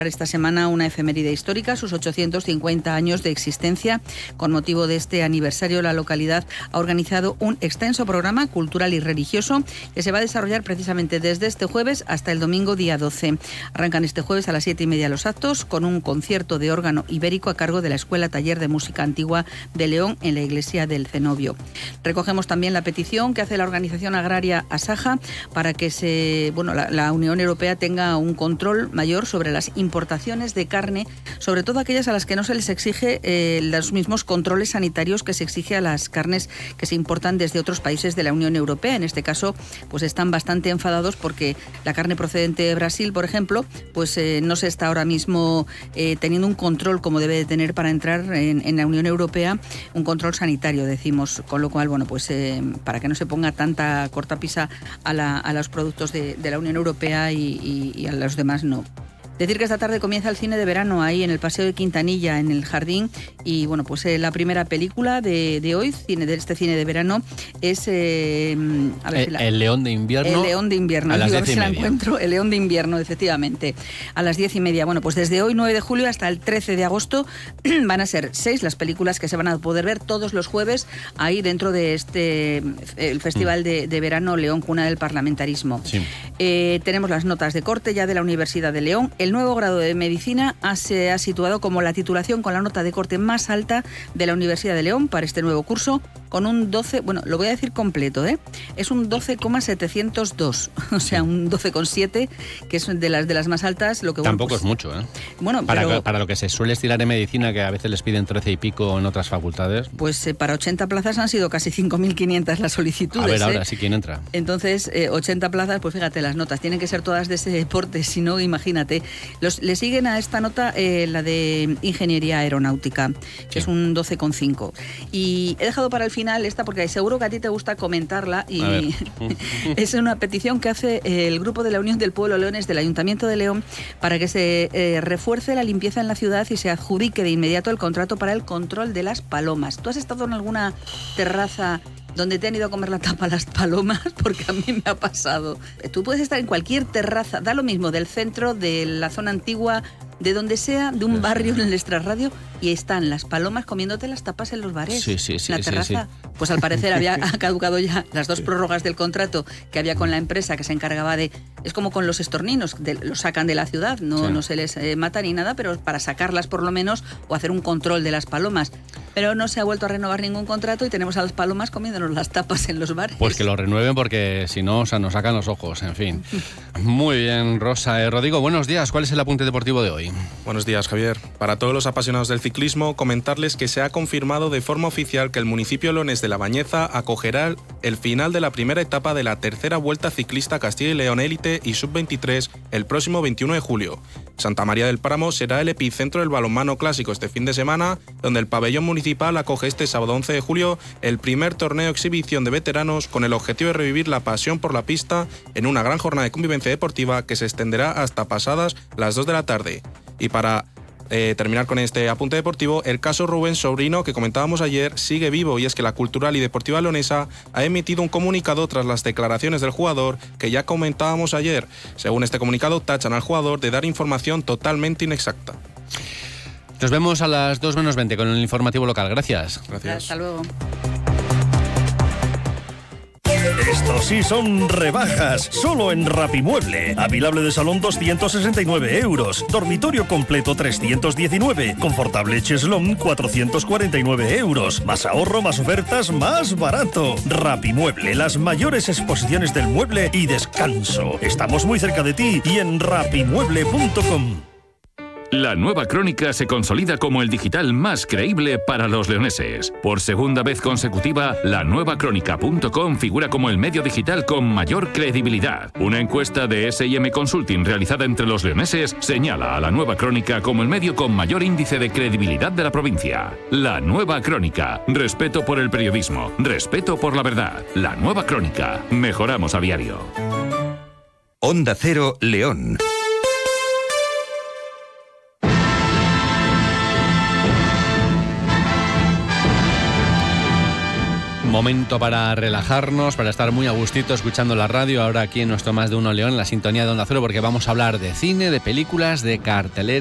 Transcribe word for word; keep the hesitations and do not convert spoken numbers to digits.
Esta semana una efeméride histórica, sus ochocientos cincuenta años de existencia. Con motivo de este aniversario, la localidad ha organizado un extenso programa cultural y religioso que se va a desarrollar precisamente desde este jueves hasta el domingo día doce. Arrancan este jueves a las siete y media los actos con un concierto de órgano ibérico a cargo de la Escuela Taller de Música Antigua de León en la iglesia del Cenobio. Recogemos también la petición que hace la organización agraria Asaja para que se, bueno, la, la Unión Europea tenga un control mayor sobre las importaciones de carne, sobre todo aquellas a las que no se les exige eh, los mismos controles sanitarios que se exige a las carnes que se importan desde otros países de la Unión Europea. En este caso, pues están bastante enfadados porque la carne procedente de Brasil, por ejemplo, pues eh, no se está ahora mismo eh, teniendo un control como debe de tener para entrar en, en la Unión Europea, un control sanitario, decimos, con lo cual, bueno, pues eh, para que no se ponga tanta cortapisa a, la, a los productos de, de la Unión Europea y, y, y a los demás no. Decir que esta tarde comienza el cine de verano ahí en el Paseo de Quintanilla, en el Jardín, y bueno, pues eh, la primera película de, de hoy, cine de este cine de verano, es eh, a ver el, si la, el León de Invierno. El León de Invierno, a las digo, diez y si la media. encuentro, el León de Invierno, efectivamente, a las diez y media. Bueno, pues desde hoy, nueve de julio, hasta el trece de agosto, van a ser seis las películas que se van a poder ver todos los jueves ahí dentro de este el Festival mm. de, de Verano León, Cuna del Parlamentarismo. Sí. Eh, tenemos las notas de corte ya de la Universidad de León. El nuevo grado de Medicina ha, se ha situado como la titulación con la nota de corte más alta de la Universidad de León para este nuevo curso, con un doce, bueno, lo voy a decir completo, ¿eh? Es un doce coma setecientos dos, o sea, un doce coma siete, que es de las de las más altas. Lo que Tampoco bueno, pues, es mucho, ¿eh? Bueno, para, pero, para lo que se suele estilar en medicina, que a veces les piden trece y pico en otras facultades. Pues eh, para ochenta plazas han sido casi cinco mil quinientas las solicitudes. A ver, ahora ¿eh? sí, ¿quién entra? Entonces, eh, ochenta plazas, pues fíjate, las notas tienen que ser todas de ese deporte, si no, imagínate. Los, le siguen a esta nota eh, la de Ingeniería Aeronáutica, que sí. es un doce coma cinco. Y he dejado para el final esta porque seguro que a ti te gusta comentarla y es una petición que hace el grupo de la Unión del Pueblo Leones del Ayuntamiento de León para que se eh, refuerce la limpieza en la ciudad y se adjudique de inmediato el contrato para el control de las palomas. ¿Tú has estado en alguna terraza donde te han ido a comer la tapa las palomas? Porque a mí me ha pasado. Tú puedes estar en cualquier terraza, da lo mismo, del centro, de la zona antigua, de donde sea, de un barrio en el extrarradio, y están las palomas comiéndote las tapas en los bares. Sí, sí, sí. La terraza. Sí, sí. Pues al parecer había caducado ya las dos prórrogas del contrato que había con la empresa que se encargaba de... Es como con los estorninos, de, los sacan de la ciudad, no, sí. no se les eh, mata ni nada, pero para sacarlas por lo menos o hacer un control de las palomas. Pero no se ha vuelto a renovar ningún contrato y tenemos a las palomas comiéndonos las tapas en los bares. Pues que lo renueven porque si no, o sea, nos sacan los ojos, en fin. Muy bien, Rosa. Eh, Rodrigo, buenos días. ¿Cuál es el apunte deportivo de hoy? Buenos días, Javier. Para todos los apasionados del ciclismo, comentarles que se ha confirmado de forma oficial que el municipio leonés de La Bañeza acogerá el final de la primera etapa de la tercera Vuelta Ciclista Castilla y León Élite y sub veintitrés el próximo veintiuno de julio. Santa María del Páramo será el epicentro del balonmano clásico este fin de semana, donde el pabellón municipal acoge este sábado once de julio el primer torneo exhibición de veteranos con el objetivo de revivir la pasión por la pista en una gran jornada de convivencia deportiva que se extenderá hasta pasadas las dos de la tarde. Y para eh, terminar con este apunte deportivo, el caso Rubén Sobrino, que comentábamos ayer, sigue vivo, y es que la Cultural y Deportiva Leonesa ha emitido un comunicado tras las declaraciones del jugador que ya comentábamos ayer. Según este comunicado, tachan al jugador de dar información totalmente inexacta. Nos vemos a las dos menos veinte con el informativo local. Gracias. Gracias. Hasta luego. Estos sí son rebajas, solo en Rapimueble. Avilable de salón doscientos sesenta y nueve euros, dormitorio completo trescientos diecinueve, confortable cheslón cuatrocientos cuarenta y nueve euros. Más ahorro, más ofertas, más barato. Rapimueble, las mayores exposiciones del mueble y descanso. Estamos muy cerca de ti y en rapimueble punto com. La Nueva Crónica se consolida como el digital más creíble para los leoneses. Por segunda vez consecutiva, la nueva crónica punto com figura como el medio digital con mayor credibilidad. Una encuesta de S and M Consulting realizada entre los leoneses señala a la Nueva Crónica como el medio con mayor índice de credibilidad de la provincia. La Nueva Crónica. Respeto por el periodismo. Respeto por la verdad. La Nueva Crónica. Mejoramos a diario. Onda Cero, León. Momento para relajarnos, para estar muy a gustito escuchando la radio, ahora aquí en nuestro Más de Uno León, en la sintonía de Onda Cero, porque vamos a hablar de cine, de películas, de cartelera.